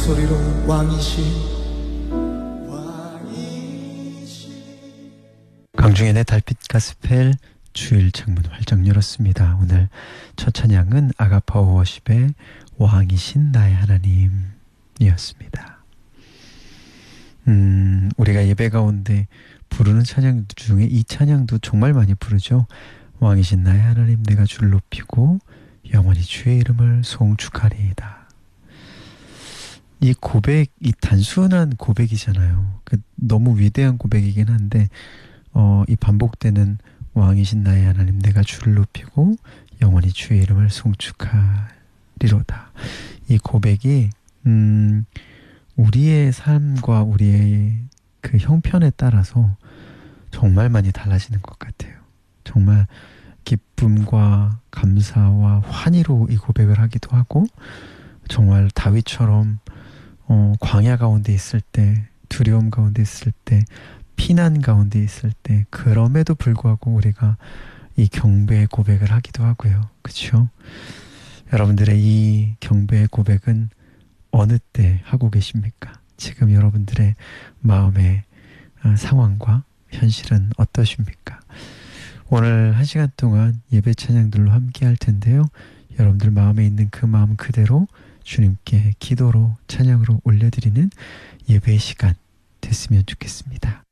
목소리로 왕이신 강중현의 달빛 가스펠 주일 창문 활짝 열었습니다. 오늘 첫 찬양은 아가파워 워십의 왕이신 나의 하나님이었습니다. 우리가 예배 가운데 부르는 찬양 중에 이 찬양도 정말 많이 부르죠. 왕이신 나의 하나님 내가 주를 높이고 영원히 주의 이름을 송축하리이다. 이 고백, 이 단순한 고백이잖아요. 너무 위대한 고백이긴 한데 이 반복되는 왕이신 나의 하나님 내가 주를 높이고 영원히 주의 이름을 송축하리로다. 이 고백이 우리의 삶과 우리의 그 형편에 따라서 정말 많이 달라지는 것 같아요. 정말 기쁨과 감사와 환희로 이 고백을 하기도 하고, 정말 다윗처럼 광야 가운데 있을 때, 두려움 가운데 있을 때, 피난 가운데 있을 때, 그럼에도 불구하고 우리가 이 경배의 고백을 하기도 하고요. 그렇죠? 여러분들의 이 경배의 고백은 어느 때 하고 계십니까? 지금 여러분들의 마음의 상황과 현실은 어떠십니까? 오늘 1시간 동안 예배 찬양들로 함께 할 텐데요. 여러분들 마음에 있는 그 마음 그대로 주님께 기도로 찬양으로 올려드리는 예배의 시간 됐으면 좋겠습니다.